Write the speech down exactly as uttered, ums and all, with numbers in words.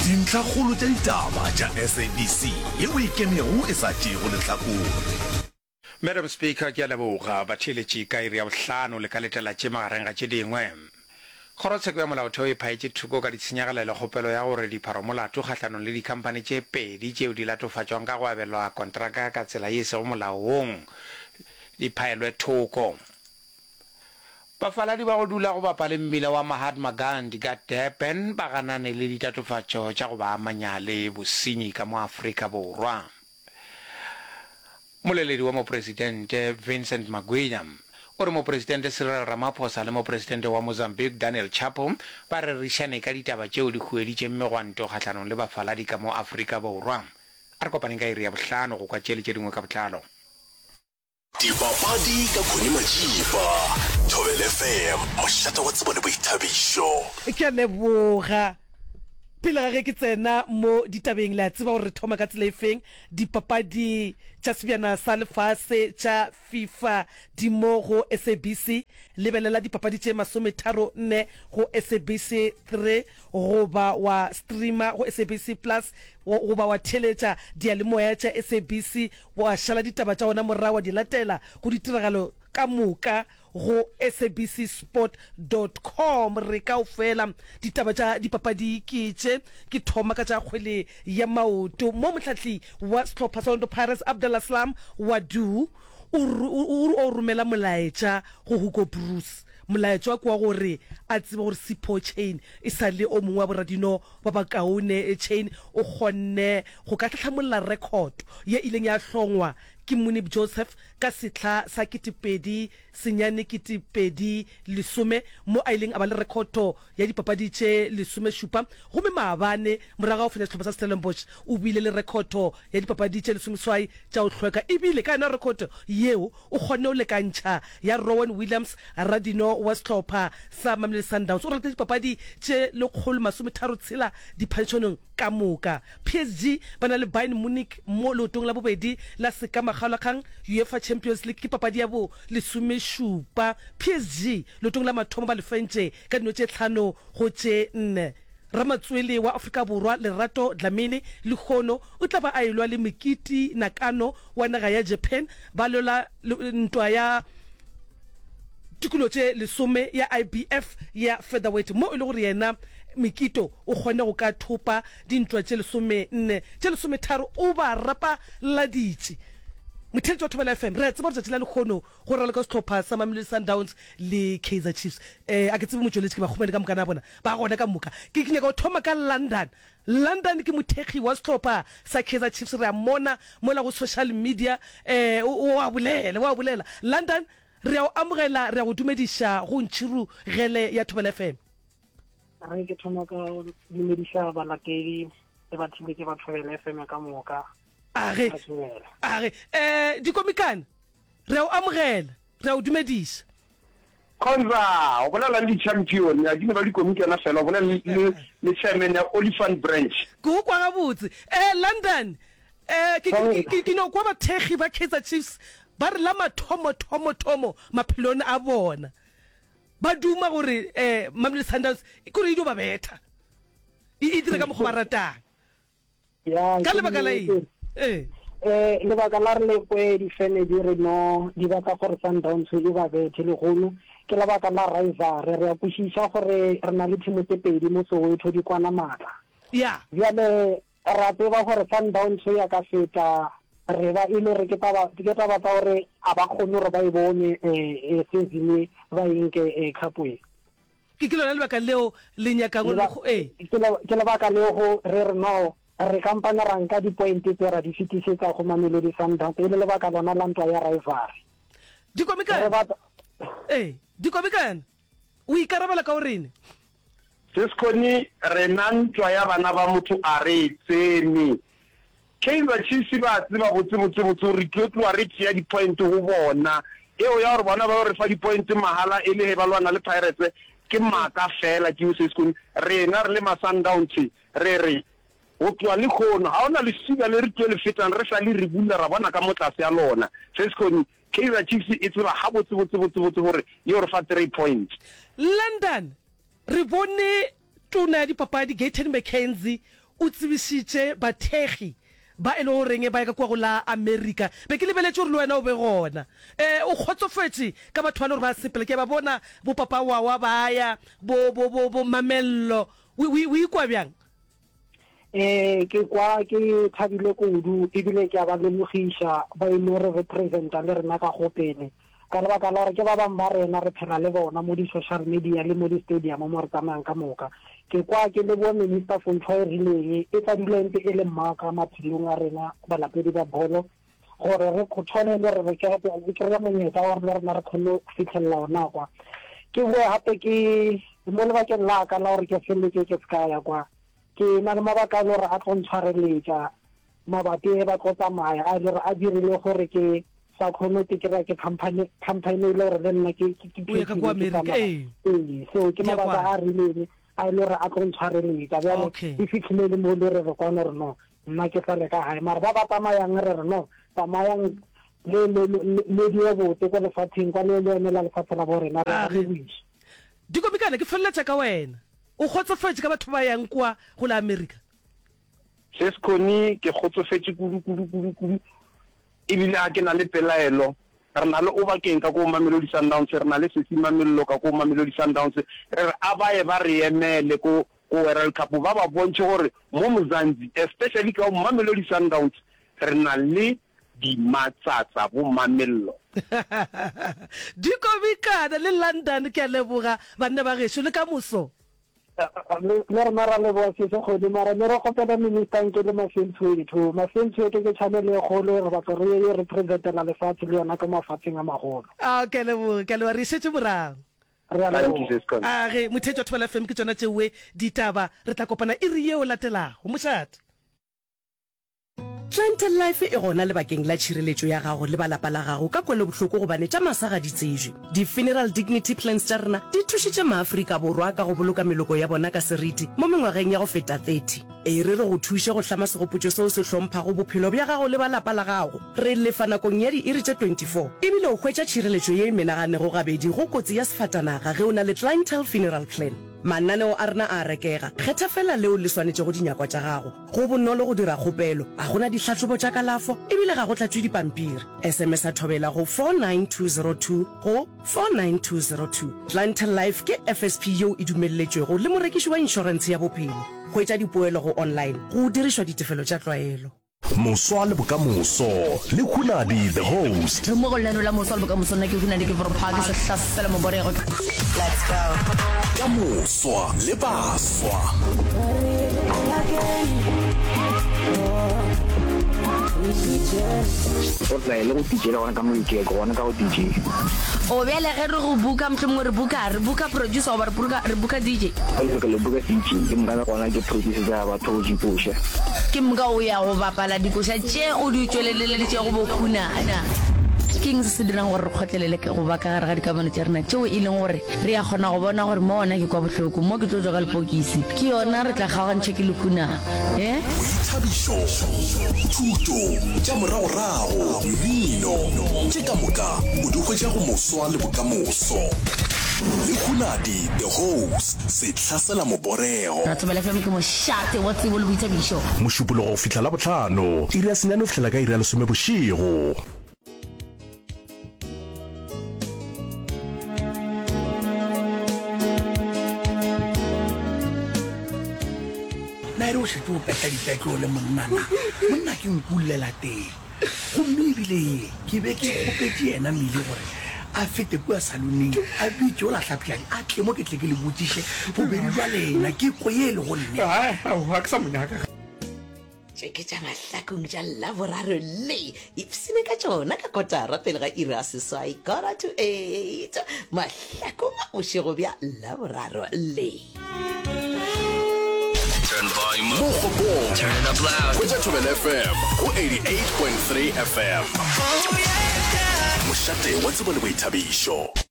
dintlha kgolo tša ditaba tša S A B C yeo e kemego e sa tšego lehlakore. Madam Speaker, ke a leboga batheletši ka iri ya bohlano le ka letela tše magareng ga tše dingwe. Kgorotsheko ya molaotheo e phaetše thuko ka ditshenyagelo kgopelo ya gore dipharomolato kgahlanong le dikhampani tše pedi tšeo di latofatšwang ka go abelwa kontraka ka tsela ye e sego molaong di phaelwe thoko. Bafaladi ba go dula go bapa le mmila wa Mahatma Gandhi ka Durban ba ganane le ditatofatšo tša go ba amanya le bosenyi ka mo Afrika Borwa. Moleledi wa mopresidente Vincent Magwinya o re mopresidente Cyril Ramaphosa le mopresidente wa Mozambique Daniel Chapo ba rerišane ka ditaba tšeo di hueditše mmegwanto kgahlanong le bafaladi ka mo Afrika Borwa. A re kopaneng ka iri ya bohlano go kwa tšele tše dingwe ka botlalo. Dipapadi ka Khoni Majiba, Thobela F M, mošate wa tsebo le boithabišo. Ke a leboga pele ga ge ke tsena mo ditabeng la tseba gore thoma ka tsela efeng dipapadi tša sebjana sa lefase tša FIFA di mo go S A B C lebelela dipapadi tše masometharo nne go S A B C three goba wa streamer go S A B C plus goba wa theletša dialemoya tša S A B C wa šala ditaba tša ona morago wa di latela go ditiragalo ka moka go S A B C sport dot com re ka o fela ditaba tša dipapadi ke tše ke thoma ka tša kgwele ya maoto mo motlhatli wa sehlopha sa Orlando Pirates Abdullah Salam Wadu o romela molaetša go Hugo Bruce molaetša wa kwa gore a tseba gore Sipho Chain e sa le o mongwe wa boradino ba ba kaone Chain o kgonne go ka tlhatlhamolla record ye ileng ya hlongwa ke Munib Joseph ka setla sa kitipedi senyane kitipedi lesome mo a ileng a ba le rekordo ya dipapadi tše lesome šupa gomme maabane moraga o fenya sehlopha sa Stellenbosch o bile le rekordo ya dipapadi tše lesome swai tša o hlweka ebile ka yona rekordo yeo o kgonne o lekantšha ya Rowan Williams radino wa sehlopha sa Mamelodi Sundowns o rata dipapadi tše lekgolo masometharo tshela diphadišonong ka moka. P S G ba na le Bayern Munich mo leotong la bobedi la sekamagalakhang UEFA Champions League ke papadi ya bo lesome šupa. P S G leotong la mathomo ba lefentše ka dino tše tlhano go tše nne. Ramatswele wa Afrika Borwa Lerato Dlamini le kgono o tla ba a elwa le Mekiti Nakano wa naga ya Japan ba lola ntwa ya tikolo tše lesome ya I B F ya featherweight mo e le gore yena Mikito o kgone go ka thopa dintwa tše lesome nne tše lesome tharo o ba rapa laditše motheletši wa Thobela F M re a tseba tšatši la lekgono go rala ka sehlopha sa Mamelodi Sundowns le Kaizer Chiefs eh a ke tsebe motšweletši ke ba kgomele ka mokana bona ba gona ka moka ke ke nyaka go thoma ka London London ke mothekgi wa sehlopha sa Kaizer Chiefs re a mona mola go social media eh o a bolela wa bolela London re a amogela re a go dumediša go ntšhiru gele ya Thobela F M. Re ke thoma ka dumediša balatedi le bathile ke ba Thobela F M ka moka. Are are eh dikomikana re o amogela re o dumediša Konza o bona la di champion ya dine ba di komikana fela bona le le chairman ya Oliphant Branch go kwa ga botse eh London eh ke ke no kwa ba thegi ba Kaizer Chiefs ba re la mathomo thomo thomo maphelone a bona ba duma gore eh Mamelodi Sundowns e kore ido ba betha e dire ka mo go baratang ya ka le bakala eng eh eh le bakala re le kwe di fene di re no di ba ka gore Sundowns e ba bethe le gono ke le bakala rival re re a pušiša gore re na le team tse pedi mo Soweto di kwana matla ya ya le ra tseba gore Sundowns ya ka feta re ba ile re ke taba ke taba tsa gore a ba kgone re ba e bone eh season ba inke e khapwe ke ke lona le baka leo le nyakang go eh ke le baka leo go re re no re kampanya ranka di point tse ra di fitisetsa go Mamelodi Sundowns ile le baka lona la ntwa ya rival dikomikana eh dikomikana o ikarabela ka orene Seskoni re nantwa ya bana ba motho a re tsene Kaizer Chiefs ba tseba botse botse botse re tlotlo re tšea di point go bona eo ya gore bona ba re fa di point mahala e le he ba lwana le Pirates ke maka fela ke se skone rena re le ma Sundowns re re o tswa le khono ha ona le siga le re tswele fetang re sa le re bula ra bona ka motlase ya lona se skone Kaizer Chiefs e tseba ha botse botse botse botse gore yo re fa three points London re bone tona ya dipapadi Gaten McKenzie o tsebisitse bathegi ba e le goreng ba ka kwa go la America be ke lebeletse gore le wena o be gona eh o kgotsofetse ka batho ba le gore ba sepele ke ba bona bo papa wa wa baya bo bo bo bo mamello we we kwa byang eh ke kwa ke thabile kudu e bile ke ba lemogisha ba e le re representa le rena ka gopene ka ba ka la re ke ba bang ba rena re phela le bona mo di social media le mo di stadium mo re tsamayang ka moka ke kwa ke le bo minister Fontsho rileng e tsa dilente e le mmaka maphelong a rena ba lapedi ba bolo gore re khotshone le re ke re ke re monyetla wa re rena re khone fitlhella ona kwa ke bo hape ke mo le ba ke la ka la gore ke feletse ke ska ya kwa ke na le mabaka le gore a tlontshwareletsa mabapi ba go tsamaya a dire a dirile gore ke sa khone ke kira ke company company le re nna ke ke ka kwa America eh so ke mabaka a rileng a le re a tlontshwareletsa ba le fitlhile le mo le re re kwana re no nna ke sa le ka hae mara ba ba tsamayang re re no tsamayang le le le di bo te ko le fathing kwa le le la le fatsela bo rena re wish diko mikana ke felletsa ka wena o khotsofetse ka batho ba yang kwa go la America Seskoni ke khotsofetse kudu kudu kudu kudu ibile a ke na le pelaelo re na le obakeng ka go Mamelodi Sundowns re na le sesima mello ka go Mamelodi Sundowns re abaye ba re emele ko go World Cup ba ba bontshe gore mo Mozambique especially ka Mamelodi Sundowns re na le di matsatsa bo mamello di komikana le London ke leboga banne ba gesho le ka moso le re mara le bo se se go di mara le re go pela minister ke le mafentshwe to mafentshwe ke ke channel e golo re ba re re representela le fatse le yona ka mafatseng a magolo a ke leboga ke le re setse morang a re mothetso twelve F M ke tsona tsewe ditaba re tla kopana e re yeo latelago mošate Clientele Life e gona le bakeng la tšhireletšo ya gago le balapa la gago ka kwele bohloko gobane tša masa ga di tsejwe di-funeral dignity plans tša rena di thušitše maafrika borwa ka go boloka meloko ya bona ka seriti mo mengwageng ya go feta thirty e re re go thuše go hlama segopotšo seo se hlomphago bophelo bja gago le balapa la gago re lefa nakong ya di-iri tše twenty-four ebile o hwetša tšhireletšo ye e menaganego gabedi go kotsi ya sefatanaga ge o na le Clientele funeral plan mananeo a rena a rekega kgetha fela leo le swanetše go dinyakwa tša gago go bonolo go dira kgopelo a gona ditlhatlobo tša kalafo ebile ga go tlatšwe dipampiri sms a thobela go four nine two zero two go four nine two zero two Clientele Life ke F S P yeo e dumelletšwego le morekiši wa inšorense ya bophelo go etša dipoelo go online go dirišwa ditefelo tša tlwaelo Moswa le bokamoso le Khunadi the host mo go leno la Moswa le bokamoso nna ke Khunadi ke for park se hlasela mo borego let's go ka Moswa le Baswa o tla ile go tijela gona ka mo ke go gona ka go D J o bele ge re go buka motho mo re buka re buka producer o ba re buka re buka D J o ile go le buka D J ke mona gona ke producer ja ba to di pusha ke mga o ya go bapala dikosha tše o di tswelelele tše go bokhunana king se dirang gore re khotlelele ke go baka gare ga dikamano tša rena tšeo e leng gore re ya kgona go bona gore mo ona ke kwa bohloko mo ke tlo tswa ka lepokisi ke yona re tla kgaogantšhe ke lekhunana e boithabišo thuto tša moragorago mmino tše ka moka o di hwetša go Moswa le bokamoso le Khunadi the host se hlasela moborego ra tsebela fela ke mo shate wa tsebo le boithabišo mošupologo go fihla la botlhano iri ya senyane o fihlela ka iri ya lesome bošego na re o šetse o peta ditatlo le monnana monna ke nkulela teng gomme ebile ke be ke kgopetse ena mmele gore a fete kua saloneng a bitse o latlhaphjadi a tle mo ke tle ke le botsiše bobedi jwa lena ke koye le gonne ga ke sa monyaka ke tša mahlakong tša laboraro le ipsene ka tšona ka kotara pele ga iri a seswai kora to eight mahlakong a bošego bja laboraro le Turn volume up. Turn it up loud. Go to Thobela F M. Go eighty-eight point three F M. Oh yeah. Mošate wa tsebo le boithabišo.